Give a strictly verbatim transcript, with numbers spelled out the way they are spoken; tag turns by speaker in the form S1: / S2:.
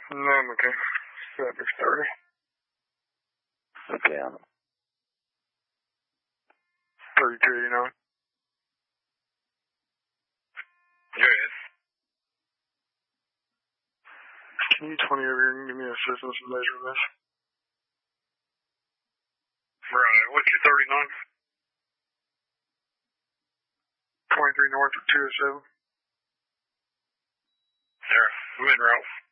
S1: No, I'm okay. Traffic started.
S2: Okay, I'm
S1: thirty-two eighty-nine.
S3: Yes.
S1: Can you twenty over here and give me assistance in measuring this?
S3: Right. What's your thirty-nine?
S1: twenty-three north of two oh seven.
S3: There. I'm in route.